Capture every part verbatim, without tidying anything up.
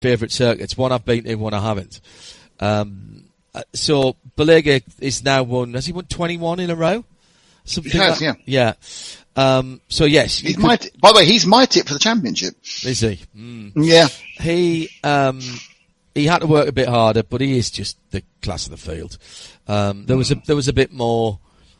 favourite circuits. One I've been to, one I haven't. Um, so Balega is now won. Has he won twenty-one in a row? Something he has, like, yeah. Yeah. Um, so yes. He's could, my t- by the way, he's my tip for the championship. Is he? Mm. Yeah. He, um, he had to work a bit harder, but he is just the class of the field. Um, there was a, there was a bit more,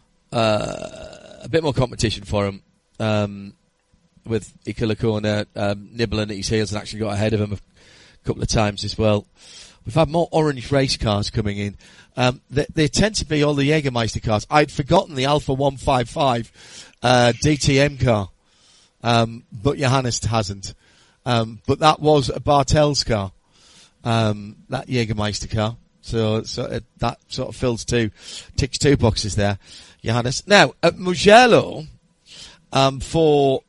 uh, a bit more competition for him, um, with Ikalakona, um, nibbling at his heels and actually got ahead of him a couple of times as well. We've had more orange race cars coming in. Um, they, they tend to be all the Jägermeister cars. I'd forgotten the Alpha one fifty-five, uh, D T M car. Um, but Johannes hasn't. Um, but that was a Bartels car. Um, that Jägermeister car. So, so uh, that sort of fills two, ticks two boxes there, Johannes. Now, at Mugello, um, for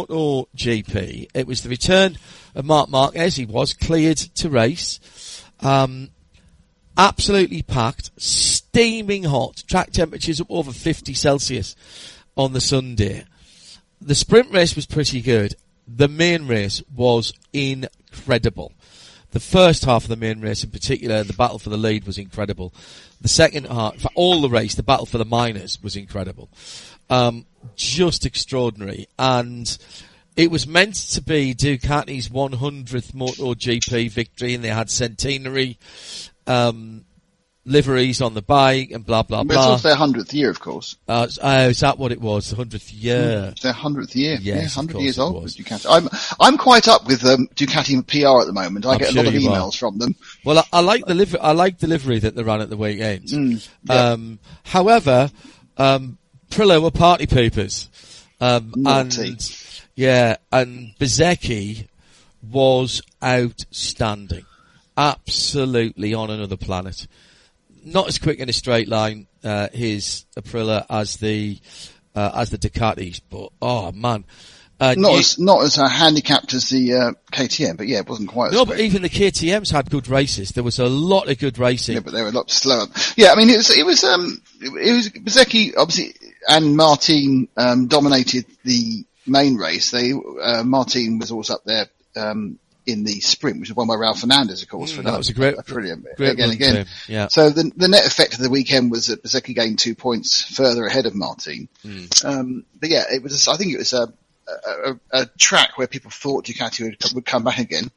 MotoGP, it was the return of Marc Marquez. He was cleared to race. Um, absolutely packed, steaming hot, track temperatures up over fifty Celsius on the Sunday. The sprint race was pretty good. The main race was incredible. The first half of the main race in particular, the battle for the lead was incredible. The second half, for all the race, the battle for the minors was incredible. Um, just extraordinary. And it was meant to be Ducati's one hundredth MotoGP victory, and they had centenary, um, liveries on the bike and blah, blah, but blah. It's also their hundredth year, of course. Uh, oh, is that what it was? The hundredth year? It's their hundredth year. Yes, yeah, of hundred course years it old was. with Ducati. I'm, I'm quite up with, um, Ducati P R at the moment. I I'm get a sure lot of you emails are. from them. Well, I, I like the liver- I like the livery that they ran at the weekend. Mm, yeah. Um, however, um, Prillo were party poopers. Um, Naughty. and, yeah, and Bezzecchi was outstanding. Absolutely on another planet. Not as quick in a straight line, uh, his Aprilia as the, uh, as the Ducatis, but, oh man. Uh, Not you, as, not as uh, handicapped as the, uh, K T M, but yeah, it wasn't quite as no, quick. but even the K T Ms had good races. There was a lot of good racing. Yeah, but they were a lot slower. Yeah, I mean, it was, it was, um, it was, Bezzecchi, obviously, and Martin, um, dominated the main race. They, uh, Martin was always up there, um, in the sprint, which was won by Raul Fernandez, of course. Mm, for that was a great, brilliant, great again, run again. to him, yeah. So the, the net effect of the weekend was that Bezzecchi gained two points further ahead of Martin. Mm. Um, but yeah, it was, I think it was a, a, a track where people thought Ducati would, would come back again.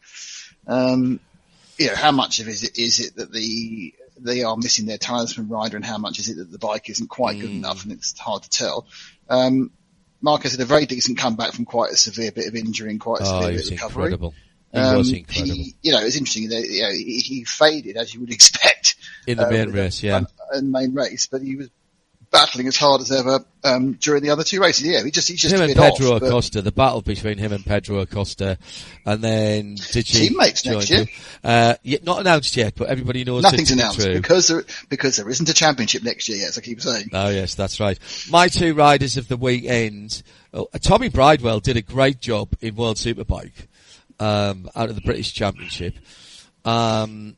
Um, you know, how much of it is it, is it that the, they are missing their talisman rider, and how much is it that the bike isn't quite good Mm. enough, and it's hard to tell. Um, Marquez had a very decent comeback from quite a severe bit of injury and quite a Oh, severe he bit was of recovery. incredible. He Um, was incredible. He, you know, it's interesting that, you know, he, he faded, as you would expect. In the uh, main with race, the- yeah. In the main race, but he was battling as hard as ever, um, during the other two races. Yeah, he just, he just him a and bit Pedro off, but- Acosta, the battle between him and Pedro Acosta, and then did she Teammates join next year. you? Uh, yeah, not announced yet, but everybody knows Nothing's it to be announced true. because there, because there isn't a championship next year yet, as I keep saying. Oh yes, that's right. My two riders of the weekend, oh, Tommy Bridewell did a great job in World Superbike, um, out of the British Championship. Um,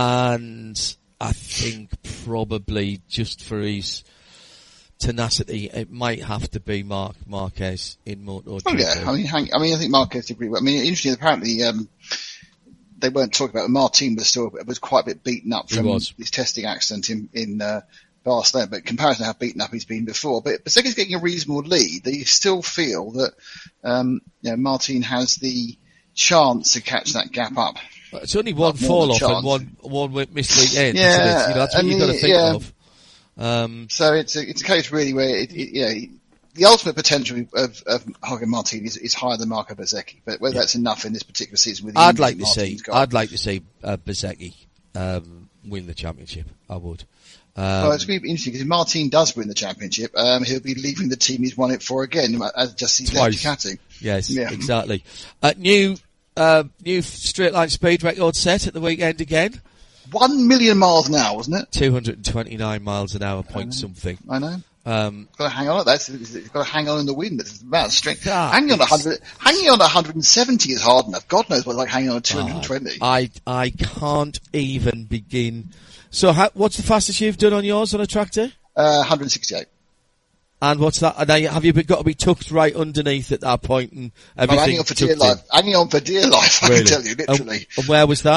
and I think probably just for his tenacity, it might have to be Marc Marquez in MotoGP. Oh yeah, I mean, hang, I mean, I think Marquez agreed. I mean, interesting. Apparently, um, they weren't talking about it. Martin was still was quite a bit beaten up He from was. his testing accident in in uh, Barcelona. But in comparison to how beaten up he's been before, but Bezzecchi's getting a reasonable lead. They still feel that um, you know, Martin has the chance to catch that gap up. It's only one Not more fall than off chance. and one one wi- missed weekend. Yeah, isn't it? You know, that's what and you've got to he- think yeah. of. Um, So it's a, it's a case really where it, it, you know, the ultimate potential of, of Jorge Martin is, is higher than Marco Bezzecchi, but whether Yeah. that's enough in this particular season with the I'd injuries like to Martin's see. got. I'd like to see uh, Bezzecchi um, win the championship. I would. Um, Well, it's going to be interesting because if Martin does win the championship, um, he'll be leaving the team he's won it for again, as just he's left Twice. Ducati. yes, Yeah. exactly. Uh, new uh, new straight line speed record set at the weekend again. One million miles an hour, wasn't it? two hundred twenty-nine miles an hour, point something. I know. Um, Got to hang on at that. It's got to hang on in the wind. It's about strength. Ah, hanging on a it's- hundred, hanging on a hundred and seventy is hard enough. God knows what it's like hanging on a two hundred and twenty. I I can't even begin. So, how, what's the fastest you've done on yours on a tractor? Uh, one hundred and sixty-eight. And what's that? And now, have you got to be tucked right underneath at that point and everything? I'm hanging on for dear life. Hanging on for dear life, I Really? can tell you, literally. And, and where was that?